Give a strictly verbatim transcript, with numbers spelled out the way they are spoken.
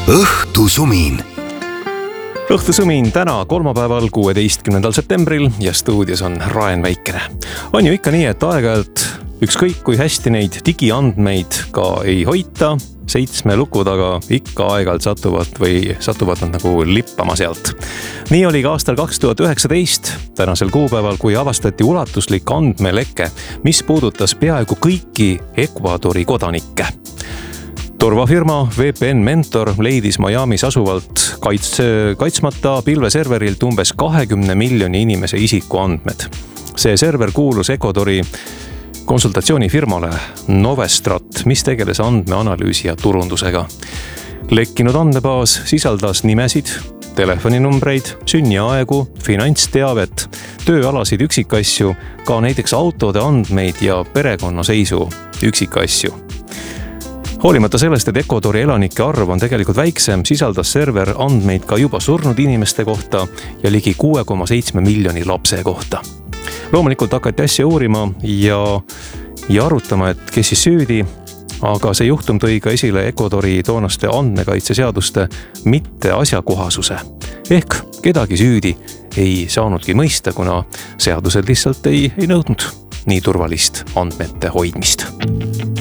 õhtusumin. õhtusumin täna kolmapäeval, kuueteistkümnendal septembril ja stuudios on Raen Väikene. On ju ikka nii, et aeg-ajalt ükskõik kui hästi neid digiandmeid ka ei hoita, seitsme luku taga ikka aeg-ajalt satuvad või satuvad nad nagu lippama sealt. Nii oli ka aastal kaks tuhat üheksateist, tänasel kuupäeval, kui avastati ulatuslik andmeleke, mis puudutas peaaegu kõiki Ecuadori kodanikke. Turvafirma V P N Mentor leidis Miamis asuvalt kaitse, kaitsmata pilveserverilt umbes kahekümne miljoni inimese isikuandmed. See server kuulus Ecuadori konsultatsioonifirmale Novestrat, mis tegeles andmeanalüüsi ja turundusega. Lekkinud andmebaas sisaldas nimesid, telefoninumbreid, sünniaegu, finantsteavet, tööalasid üksikasju, ka näiteks autode andmeid ja perekonnaseisu üksikasju. Hoolimata sellest, et Ecuadori elanike arv on tegelikult väiksem, sisaldas server andmeid ka juba surnud inimeste kohta ja ligi kuue koma seitsme miljoni lapse kohta. Loomulikult hakati asja uurima ja, ja arutama, et kes siis süüdi, aga see juhtum tõi ka esile Ecuadori toonaste andmekaitseseaduste mitte asjakohasuse. Ehk kedagi süüdi ei saanudki mõista, kuna seadused lihtsalt ei, ei nõudnud nii turvalist andmete hoidmist.